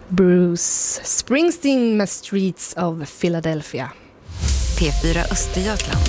Bruce Springsteen med Streets of Philadelphia. P4 Östergötland.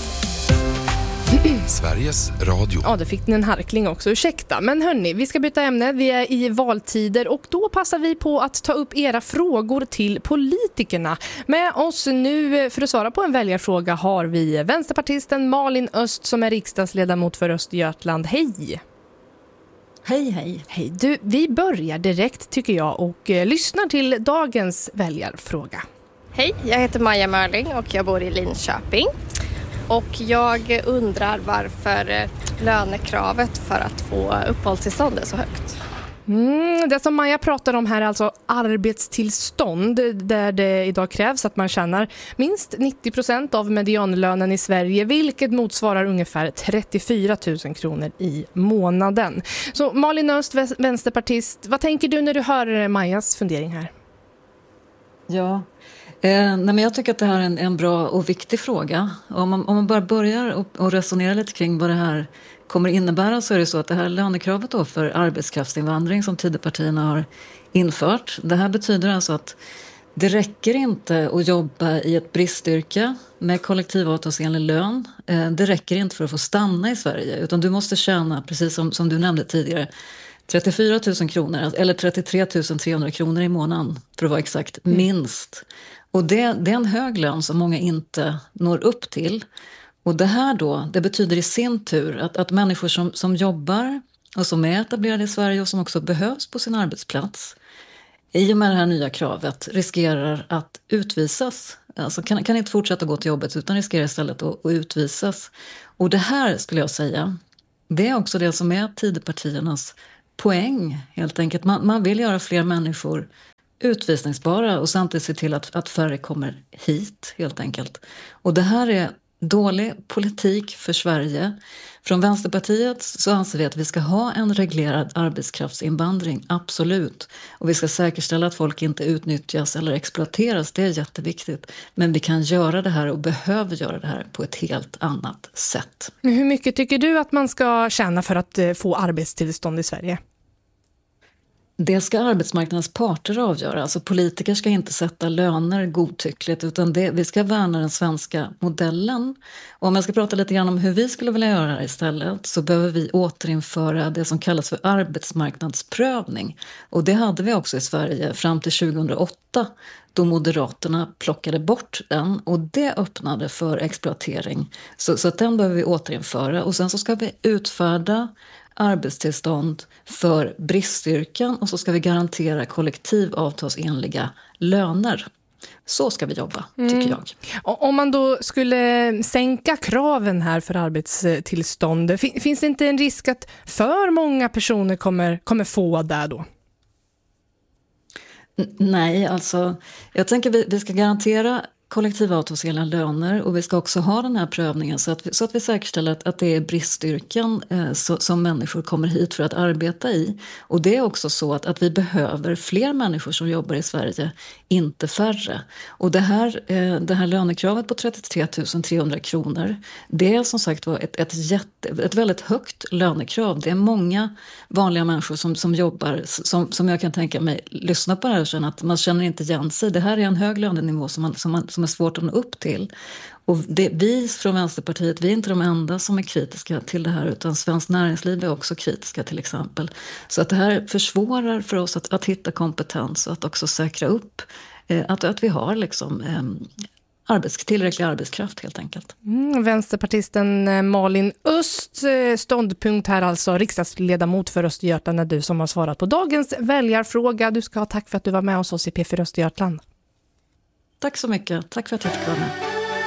Sveriges Radio. Ja, det fick ni en harkling också. Ursäkta. Men hörni, vi ska byta ämne. Vi är i valtider och då passar vi på att ta upp era frågor till politikerna. Med oss nu för att svara på en väljarfråga har vi vänsterpartisten Malin Öst som är riksdagsledamot för Östergötland. Hej! Hej, hej. Hej. Du, vi börjar direkt tycker jag och lyssnar till dagens väljarfråga. Hej, jag heter Maja Mörling och jag bor i Linköping. Och jag undrar varför lönekravet för att få uppehållstillstånd är så högt. Det som Maja pratar om här är alltså arbetstillstånd där det idag krävs att man tjänar minst 90% av medianlönen i Sverige, vilket motsvarar ungefär 34 000 kronor i månaden. Så Malin Öst, vänsterpartist, vad tänker du när du hör Majas fundering här? Ja, men jag tycker att det här är en bra och viktig fråga. Om man bara börjar och resonerar lite kring vad det här kommer innebära, så är det så att det här lönekravet då för arbetskraftsinvandring som Tidöpartierna har infört, det här betyder alltså att det räcker inte att jobba i ett bristyrke med kollektivavtalsenlig lön. Det räcker inte för att få stanna i Sverige, utan du måste tjäna, precis som du nämnde tidigare, 34 000 kronor eller 33 300 kronor i månaden för att vara exakt, minst. Och det är en hög lön som många inte når upp till. Och det här då, det betyder i sin tur att människor som jobbar och som är etablerade i Sverige och som också behövs på sin arbetsplats, i och med det här nya kravet riskerar att utvisas. Alltså kan inte fortsätta gå till jobbet utan riskerar istället att utvisas. Och det här skulle jag säga, det är också det som är Tidöpartiernas poäng helt enkelt. Man vill göra fler människor utvisningsbara och samtidigt se till att färre kommer hit helt enkelt. Och det här är dålig politik för Sverige. Från Vänsterpartiet så anser vi att vi ska ha en reglerad arbetskraftsinvandring, absolut. Och vi ska säkerställa att folk inte utnyttjas eller exploateras, det är jätteviktigt. Men vi kan göra det här och behöver göra det här på ett helt annat sätt. Hur mycket tycker du att man ska tjäna för att få arbetstillstånd i Sverige? Det ska arbetsmarknadens parter avgöra. Alltså politiker ska inte sätta löner godtyckligt, utan vi ska värna den svenska modellen. Och om jag ska prata lite grann om hur vi skulle vilja göra det här istället, så behöver vi återinföra det som kallas för arbetsmarknadsprövning. Och det hade vi också i Sverige fram till 2008 då Moderaterna plockade bort den, och det öppnade för exploatering. Så att den behöver vi återinföra, och sen så ska vi utfärda arbetstillstånd för bristyrken och så ska vi garantera kollektivavtalsenliga löner. Så ska vi jobba, tycker jag. Om man då skulle sänka kraven här för arbetstillstånd, finns det inte en risk att för många personer kommer få det då? Nej, alltså jag tänker vi ska garantera kollektivavtalsenliga löner, och vi ska också ha den här prövningen så att vi säkerställer att det är bristyrken som människor kommer hit för att arbeta i. Och det är också så att vi behöver fler människor som jobbar i Sverige, inte färre. Och det här lönekravet på 33 300 kronor, det är som sagt ett väldigt högt lönekrav. Det är många vanliga människor som jobbar, som jag kan tänka mig lyssna på det här och känna att man känner inte igen sig. Det här är en hög lönenivå som är svårt att nå upp till. Och vi från Vänsterpartiet, vi är inte de enda som är kritiska till det här, utan Svenskt Näringsliv är också kritiska till exempel. Så att det här försvårar för oss att hitta kompetens och att också säkra upp att vi har liksom tillräcklig arbetskraft helt enkelt. Vänsterpartisten Malin Öst, ståndpunkt här alltså, riksdagsledamot för Östergötland, är du som har svarat på dagens väljarfråga. Du ska ha tack för att du var med oss i P4 Östergötland. Tack så mycket. Tack för att jag fick vara med.